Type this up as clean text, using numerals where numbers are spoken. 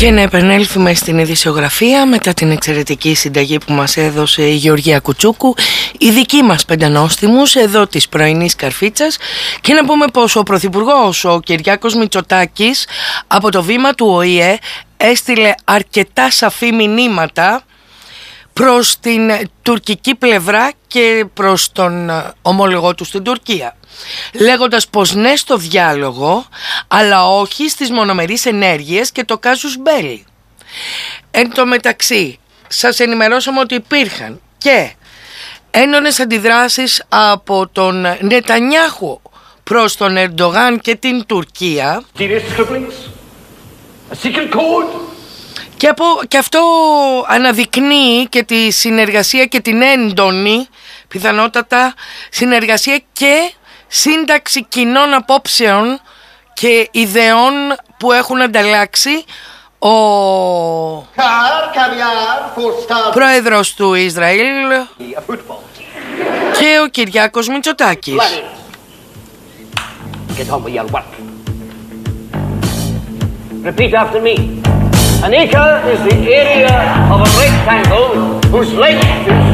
Και να επανέλθουμε στην ειδησιογραφία μετά την εξαιρετική συνταγή που μας έδωσε η Γεωργία Κουτσούκου, η δική μας πεντανόστιμους εδώ της πρωινής Καρφίτσας, και να πούμε πως ο Πρωθυπουργός, ο Κυριάκος Μητσοτάκης, από το βήμα του ΟΗΕ έστειλε αρκετά σαφή μηνύματα προς την τουρκική πλευρά και προς τον ομολογό του στην Τουρκία, λέγοντας πως ναι στο διάλογο, αλλά όχι στις μονομερείς ενέργειες και το κάζους μπέλι. Εν τω μεταξύ, σας ενημερώσαμε ότι υπήρχαν και έντονες αντιδράσεις από τον Νετανιάχου προς τον Ερντογάν και την Τουρκία. Και αυτό αναδεικνύει και τη συνεργασία και την έντονη, πιθανότατα, συνεργασία και σύνταξη κοινών απόψεων και ιδεών που έχουν ανταλλάξει ο πρόεδρος του Ισραήλ και ο Κυριάκος Μητσοτάκης. Repeat after me. An acre is the area of a rectangle whose length is